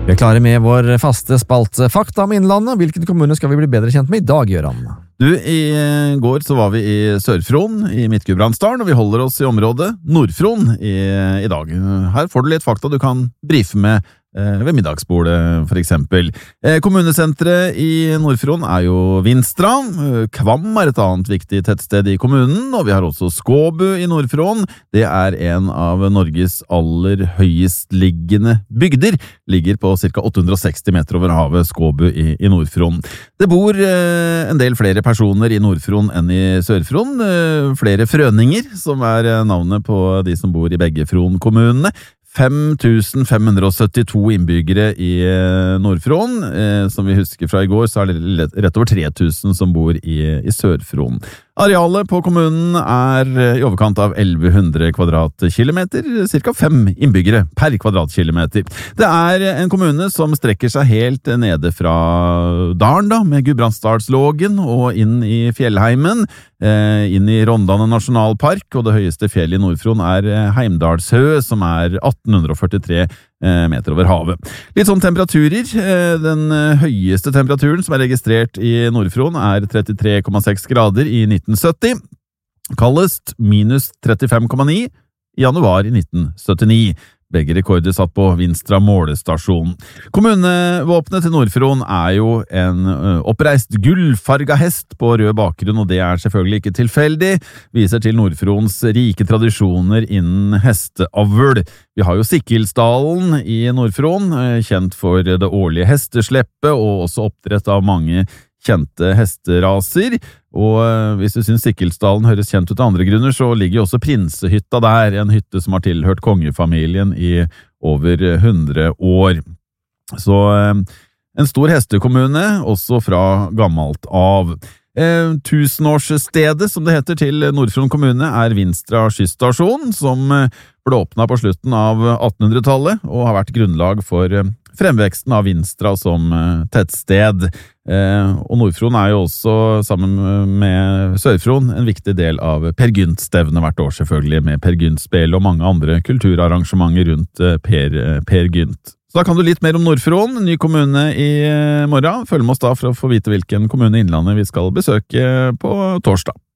Vi klare med vår faste spalte Fakta om Innlandet. Hvilken kommune skal vi bli bedre kjent med I dag, Gøran? Du, I går så var vi I Sør-Fron I Midt-Gudbrandsdalen, og vi holder oss I området Nord-Fron I dag. Her får du litt fakta du kan brife med ved middagsbordet, for eksempel. Kommunesentret I Nord-Fron jo Vinstra. Kvam et annet viktig tettsted I kommunen, og vi har også Skåbu I Nord-Fron. Det en av Norges aller høyestliggende bygder. Ligger på ca. 860 meter over havet, Skåbu I Nord-Fron. Det bor en del flere personer I Nord-Fron enn I Sør-Fron. Flere frøninger, som navnet på de som bor I begge Fron-kommunene. 5572 innbyggere I Nord-Fron. Som vi husker fra I går, så det rett over 3000 som bor I Sør-Fron. Arealet på kommunen I overkant av 1100 kvadratkilometer, cirka 5 innbyggere per kvadratkilometer. Det en kommune som strekker seg helt nede fra Dalen, med Gudbrandsdalslågen og inn I Fjellheimen, inn I Rondane nasjonalpark, og det høyeste fjellet I Nord-Fron Heimdalshø, som 1843 meter over havet. Litt sånn temperaturer. Den høyeste temperaturen som registrert I Nord-Fron 33,6 grader I 1970. Kaldest minus 35,9 I januar I 1979. Begge rekorder satt på Vinstra målestasjon. Kommunevåpenet til Nord-Fron jo en oppreist gullfarga hest på rød bakgrunn, og det selvfølgelig ikke tilfeldig. Viser til Nord-Frons rike tradisjoner innen hesteavl. Vi har jo Sikkilsdalen I Nord-Fron, kjent for det årlige hestesleppet, og også oppdrett av mange kjente hesteraser, og hvis du synes Sikkilsdalen høres kjent ut av andre grunner, så ligger jo også Prinsehytta der, en hytte som har tilhørt kongefamilien I over 100 år. Så en stor hestekommune, også fra gammelt av. Tusenårsstedet, som det heter til Nord-Fron kommune, Vinstra skystasjon, som ble åpnet på slutten av 1800-tallet, og har vært grunnlag for fremveksten av Vinstra som tettsted. Og Nord-Fron jo også, sammen med Sør-Fron, en viktig del av Per Gynt-stevnet hvert år, selvfølgelig, med Per Gynt-spil og mange andre kulturarrangementer rundt Per Gynt. Så da kan du litt mer om Nord-Fron, en ny kommune I morgen. Følg med oss da for å få vite hvilken kommune I Innlandet vi skal besøke på torsdag.